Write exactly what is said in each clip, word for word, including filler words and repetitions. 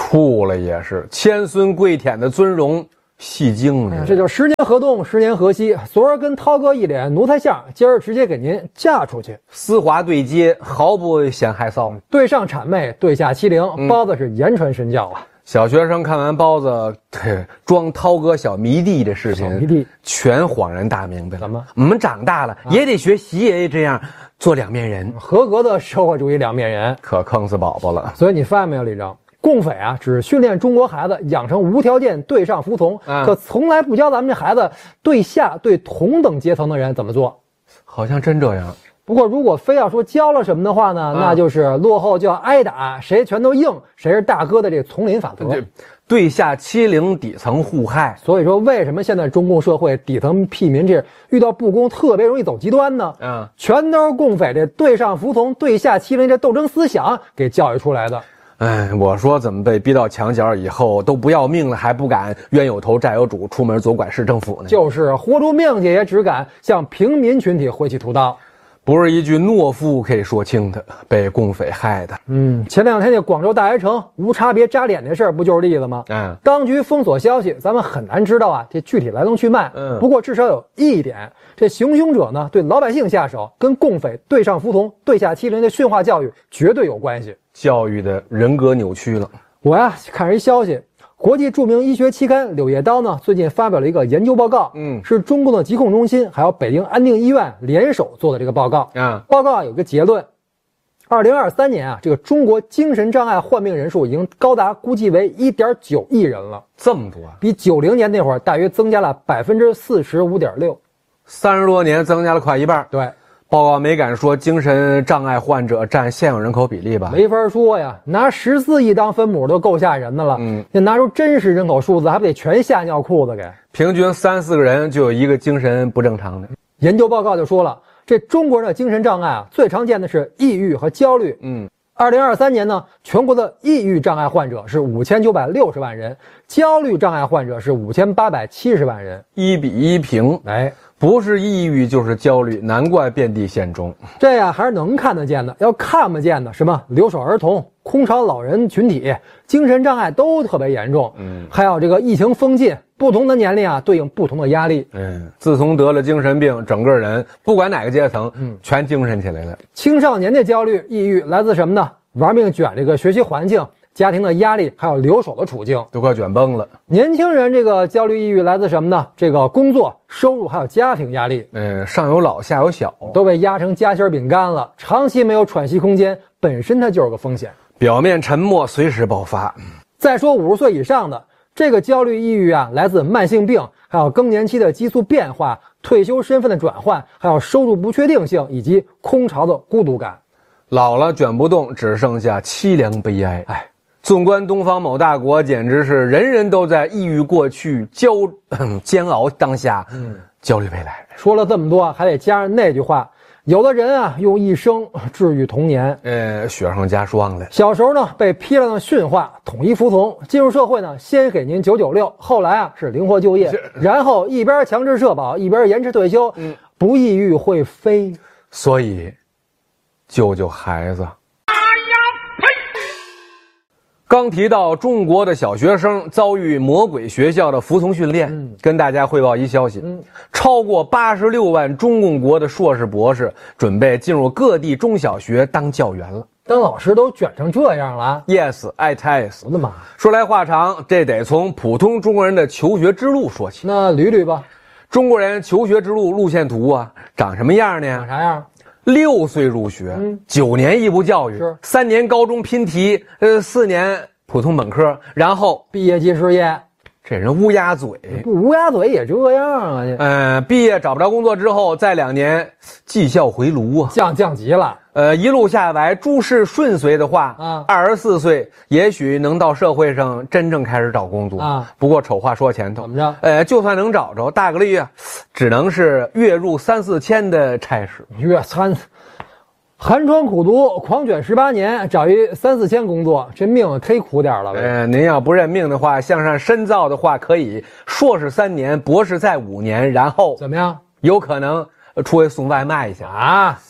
处了也是千孙跪舔的尊荣，戏精呢。 这就十年河东，十年河西。昨儿跟涛哥一脸奴才相，今儿直接给您嫁出去。 丝滑对接，毫不显害臊。 对上谄媚，对下欺凌， 嗯、 包子是言传身教啊。 小学生看完包子对装涛哥小迷弟的事情， 迷弟全恍然大明白了。 怎么？ 我们长大了、啊、也得学习爷爷这样做两面人， 合格的社会主义两面人， 可坑死宝宝了。 所以你发现没有，李征？共匪啊，只训练中国孩子养成无条件对上服从， 嗯、 可从来不教咱们这孩子对下对同等阶层的人怎么做。 好像真这样。 不过如果非要说教了什么的话呢，嗯、那就是落后就要挨打，谁拳头硬谁是大哥的这个丛林法则。 对下欺凌，底层互害。 所以说，为什么现在中共社会底层屁民这遇到不公特别容易走极端呢？ 嗯， 全都是共匪这对上服从、对下欺凌这斗争思想给教育出来的。 哎，我说怎么被逼到墙角以后都不要命了，还不敢冤有头债有主，出门左管市政府呢？ 就是活出命去也只敢向平民群体挥起屠刀。 不是一句懦夫可以说清的，被共匪害的。 嗯，前两天那广州大学城无差别扎脸的事儿不就是例子吗？ 嗯， 当局封锁消息，咱们很难知道啊这具体来龙去脉。 嗯， 不过至少有一点，这行凶者呢对老百姓下手，跟共匪对上服从、对下欺凌的训话教育绝对有关系。 教育的人格扭曲了。 我呀看着一消息。国际著名医学期刊《柳叶刀》呢，最近发表了一个研究报告， 嗯， 是中共的疾控中心还有北京安定医院联手做的这个报告。 啊， 报告啊有个结论，二零二三年啊，这个中国精神障碍患病人数已经高达估计为一点九亿人了， 这么多， 比九零年那会儿大约增加了百分之四十五点六， 三十多年增加了快一半。 对。 报告没敢说精神障碍患者占现有人口比例吧？ 没法说呀，拿十四亿当分母都够吓人的了。 嗯， 你拿出真实人口数字，还不得全吓尿裤子给？ 平均三四个人就有一个精神不正常的。 研究报告就说了，这中国人的精神障碍啊，最常见的是抑郁和焦虑。 嗯， 二零二三年呢，全国的抑郁障碍患者是五千九百六十万人，焦虑障碍患者是五千八百七十万人， 一比一平。 哎。 不是抑郁就是焦虑，难怪遍地现踪。 这呀还是能看得见的，要看不见的，什么留守儿童、空巢老人群体、精神障碍都特别严重。嗯，还有这个疫情封禁，不同的年龄啊对应不同的压力。 嗯，自从得了精神病，整个人不管哪个阶层，嗯，全精神起来了。 青少年的焦虑、抑郁来自什么呢？玩命卷这个学习环境。家庭的压力，还有留守的处境， 都快卷崩了。 年轻人这个焦虑、抑郁来自什么呢？这个工作、收入还有家庭压力。 嗯，上有老，下有小， 都被压成夹心饼干了。长期没有喘息空间，本身它就是个风险。 表面沉默，随时爆发。 再说五十岁以上的这个焦虑、抑郁啊，来自慢性病，还有更年期的激素变化、退休身份的转换，还有收入不确定性以及空巢的孤独感。 老了卷不动，只剩下凄凉悲哀。 哎。 纵观东方某大国，简直是人人都在抑郁过去，焦煎熬当下，嗯，焦虑未来。 说了这么多，还得加上那句话：有的人啊，用一生治愈童年， 呃，雪上加霜了。 小时候呢，被批量的驯化，统一服从；进入社会呢，先给您九九六，后来啊是灵活就业，然后一边强制社保，一边延迟退休，嗯，不抑郁会飞。 所以，救救孩子。刚提到中国的小学生遭遇魔鬼学校的服从训练，嗯、跟大家汇报一消息：嗯、超过八十六万中共国的硕士博士准备进入各地中小学当教员了。 当老师都卷成这样了 ？Yes, it is。 我的妈！ 说来话长，这得从普通中国人的求学之路说起。 那捋捋吧。 中国人求学之路路线图啊，长什么样呢？ 长啥样？ 六岁入学， 嗯， 九年义务教育， 是三年高中拼题，呃，四年普通本科，然后毕业即失业。 这人乌鸦嘴， 不乌鸦嘴也这样啊！ 嗯、呃，毕业找不着工作之后，再两年绩效回炉啊， 降降级了。 呃，一路下来，诸事顺遂的话，啊，二十四岁也许能到社会上真正开始找工作啊。 不过丑话说前头， 怎么着？ 呃，就算能找着，大概率啊，只能是月入三四千的差事。 月三。寒窗苦读，狂卷十八年，找一三四千工作，这命忒苦点了呗。 呃，您要不认命的话，向上深造的话，可以硕士三年，博士再五年，然后怎么样？ 有可能出去送外卖去啊！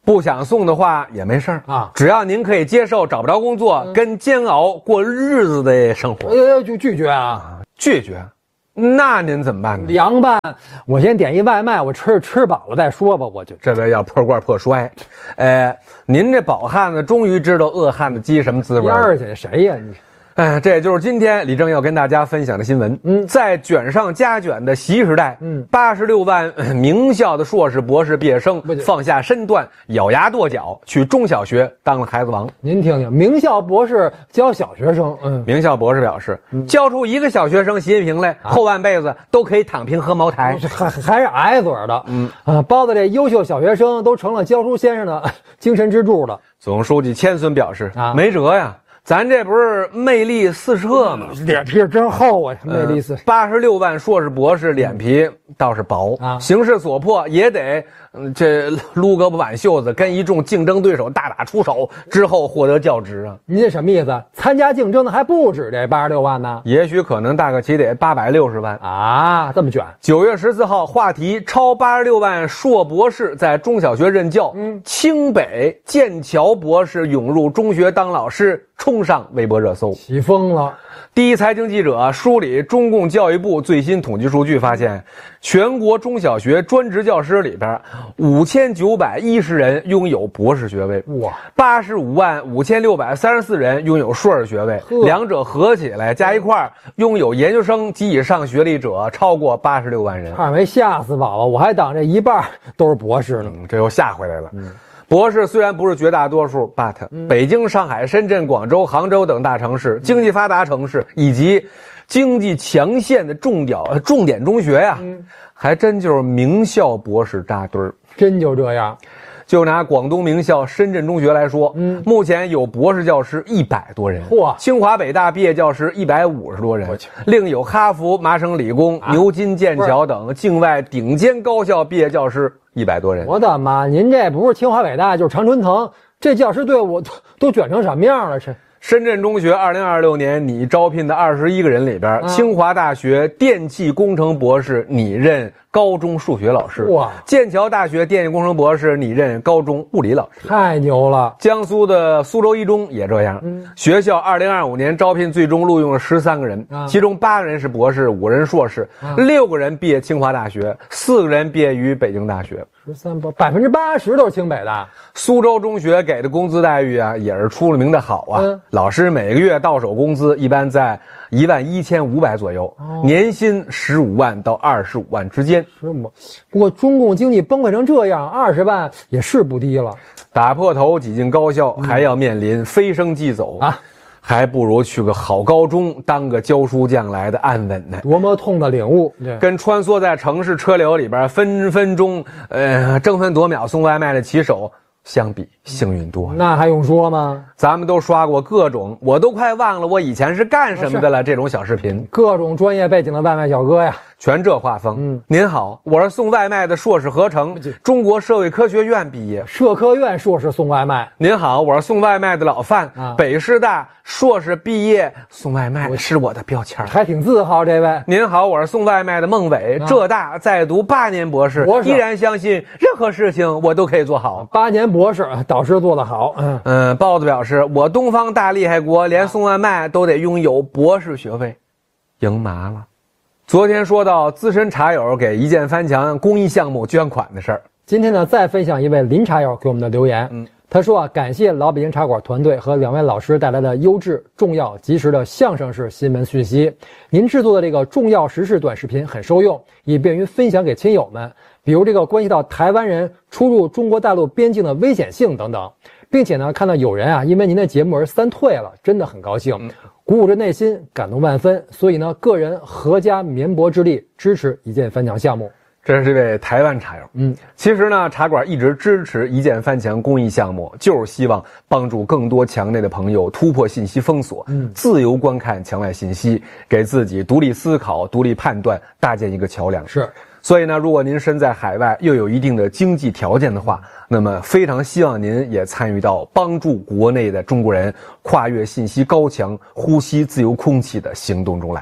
不想送的话也没事儿啊，只要您可以接受找不着工作、嗯、跟煎熬过日子的生活。 呃，就拒绝啊， 拒绝。那您怎么办呢？ 凉拌，我先点一外卖，我吃吃饱了再说吧。我就这位要破罐破摔，呃，您这饱汉子终于知道饿汉子饥什么滋味了。 二姐谁呀你？ 哎，这也就是今天李正要跟大家分享的新闻。嗯，在卷上加卷的习时代，嗯，八十六万名校的硕士、博士毕业生放下身段，咬牙跺脚，去中小学当了孩子王。 您听听，名校博士教小学生， 嗯，名校博士表示，嗯、教出一个小学生习近平来，啊、后半辈子都可以躺平喝茅台， 还还是挨嘴的。嗯啊，包子这优秀小学生都成了教书先生的精神支柱了。 总书记千孙表示，啊，没辙呀。咱这不是魅力四射吗？ 脸皮真厚啊！魅力四射， 八十六万硕士博士脸皮倒是薄啊，形势所迫也得嗯这撸胳膊挽袖子，跟一众竞争对手大打出手，之后获得教职啊。 您这什么意思？参加竞争的还不止这八十六万呢？ 也许可能大概起得八百六十万啊，这么卷。 九月十四号，话题超八十六万硕博士在中小学任教，嗯，清北剑桥博士涌入中学当老师。冲上微博热搜， 起风了。 第一财经记者梳理中共教育部最新统计数据，发现全国中小学专职教师里边，五千九百一十人拥有博士学位，哇，八十五万五千六百三十四人拥有硕士学位，两者合起来加一块，拥有研究生及以上学历者超过八十六万人。 差点没吓死宝宝，我还当这一半都是博士呢， 嗯、这又吓回来了。嗯，博士虽然不是绝大多数 ，but、嗯、北京、上海、深圳、广州、杭州等大城市、经济发达城市以及经济强县的重点重点中学呀、啊嗯，还真就是名校博士扎堆儿， 真就这样。 就拿广东名校深圳中学来说，嗯，目前有博士教师一百多人，嚯！清华北大毕业教师一百五十多人，另有哈佛、麻省理工、啊、牛津、剑桥等境外顶尖高校毕业教师一百多人。 我的妈！您这不是清华北大就是常春藤，这教师队伍都都卷成什么样了？这。 深圳中学二零二六年拟招聘的二十一个人里边、啊，清华大学电气工程博士拟任高中数学老师，哇！剑桥大学电气工程博士拟任高中物理老师， 太牛了！ 江苏的苏州一中也这样，嗯、学校二零二五年招聘最终录用了十三个人、啊，其中八个人是博士，五人硕士，啊、六个人毕业清华大学，四个人毕业于北京大学。 十三博，百分之八十都是清北的。 苏州中学给的工资待遇啊，也是出了名的好啊。嗯、老师每个月到手工资一般在一万一千五百左右，哦、年薪十五万到二十五万之间。 是吗？不过中共经济崩溃成这样，二十万也是不低了。 打破头挤进高校，还要面临飞升即走、嗯、啊。还不如去个好高中当个教书匠来的安稳呢。 多么痛的领悟！ 跟穿梭在城市车流里边分分钟呃争分夺秒送外卖的骑手相比，幸运多了。 那还用说吗？ 咱们都刷过各种，我都快忘了我以前是干什么的了。这种小视频， 各种专业背景的外卖小哥呀， 全这画风。嗯，您好，我是送外卖的硕士合成，中国社会科学院毕业， 社科院硕士送外卖。 您好，我是送外卖的老范，啊、北师大硕士毕业，送外卖是我的标签， 还挺自豪。这位， 您好，我是送外卖的孟伟，啊、浙大在读八年博士，博士依然相信任何事情我都可以做好。 八年博士，导师做得好。 嗯嗯，包子表示，我东方大厉害国连送外卖都得拥有博士学位，赢麻了。昨天说到资深茶友给一键翻墙公益项目捐款的事儿， 今天呢再分享一位林茶友给我们的留言。嗯，他说啊，感谢老北京茶馆团队和两位老师带来的优质、重要、及时的相声式新闻讯息。您制作的这个重要时事短视频很受用，以便于分享给亲友们，比如这个关系到台湾人出入中国大陆边境的危险性等等。并且呢，看到有人啊因为您的节目而三退了，真的很高兴，鼓舞着内心，感动万分。所以呢，个人合家绵薄之力支持一键翻墙项目。 这是这位台湾茶友。嗯，其实呢，茶馆一直支持一键翻墙公益项目，就是希望帮助更多墙内的朋友突破信息封锁，嗯，自由观看墙外信息，给自己独立思考、独立判断搭建一个桥梁。 是。 所以呢，如果您身在海外又有一定的经济条件的话，那么非常希望您也参与到帮助国内的中国人跨越信息高墙、呼吸自由空气的行动中来。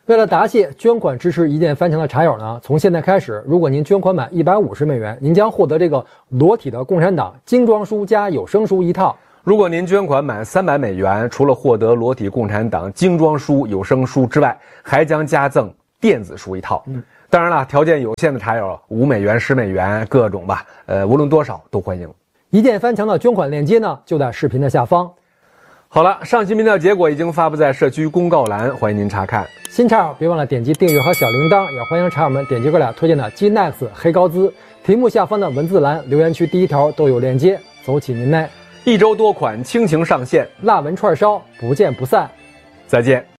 为了答谢捐款支持一键翻墙的茶友呢，从现在开始，如果您捐款满一百五十美元，您将获得这个裸体的共产党精装书加有声书一套。 如果您捐款满三百美元，除了获得裸体共产党精装书有声书之外，还将加赠电子书一套。嗯，当然了，条件有限的茶友，五美元、十美元各种吧，呃，无论多少都欢迎。 一键翻墙的捐款链接呢，就在视频的下方。 好了，上期民调结果已经发布在社区公告栏，欢迎您查看。 新茶友别忘了点击订阅和小铃铛，也欢迎茶友们点击哥俩推荐的 G N E X 黑高资，题目下方的文字栏留言区第一条都有链接，走起您嘞！ 一周多款倾情上线， 辣文串烧，不见不散。 再见。